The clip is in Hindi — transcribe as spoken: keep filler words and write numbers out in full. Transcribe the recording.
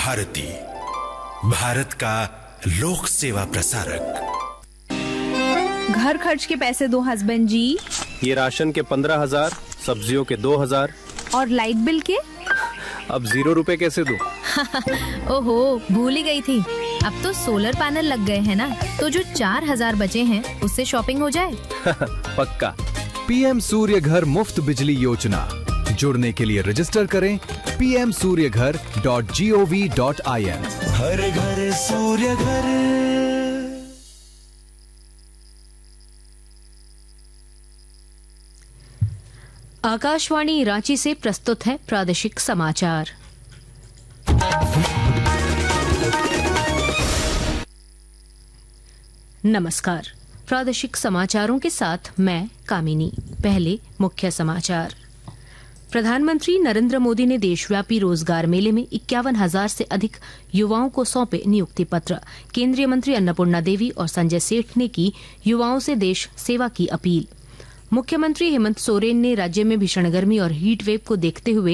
भारती, भारत का लोक सेवा प्रसारक। घर खर्च के पैसे दो हस्बैंड जी। ये राशन के पंद्रह हजार, सब्जियों के दो हजार और लाइट बिल के? अब जीरो रुपए कैसे दूं? ओहो, भूल ही गई थी। अब तो सोलर पैनल लग गए हैं ना, तो जो चार हजार बचे हैं उससे शॉपिंग हो जाए। पक्का। पीएम सूर्य घर मुफ्त बिजली योजना। जुड़ने के लिए रजिस्टर करें पी एम सूर्य घर dot G O V dot I N. हर घर सूर्य घर। आकाशवाणी रांची से प्रस्तुत है प्रादेशिक समाचार। नमस्कार, प्रादेशिक समाचारों के साथ मैं कामिनी। पहले मुख्य समाचार। प्रधानमंत्री नरेंद्र मोदी ने देशव्यापी रोजगार मेले में इक्यावन हजार से अधिक युवाओं को सौंपे नियुक्ति पत्र। केंद्रीय मंत्री अन्नपूर्णा देवी और संजय सेठ ने की युवाओं से देश सेवा की अपील। मुख्यमंत्री हेमंत सोरेन ने राज्य में भीषण गर्मी और हीट वेव को देखते हुए